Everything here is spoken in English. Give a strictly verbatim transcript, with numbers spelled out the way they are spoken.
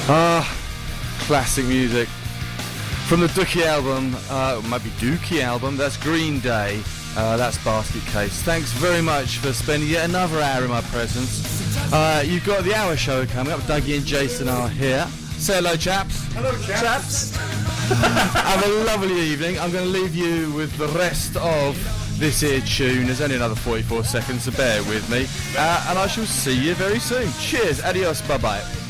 Ah, classic music from the Dookie album, uh, it might be Dookie album. That's Green Day. Uh, that's Basket Case. Thanks very much for spending yet another hour in my presence. Uh, you've got the hour show coming up. Dougie and Jason are here. Say hello, chaps. Hello, chaps. chaps. Have a lovely evening. I'm going to leave you with the rest of this here tune. There's only another forty-four seconds, so bear with me. Uh, and I shall see you very soon. Cheers. Adios. Bye-bye.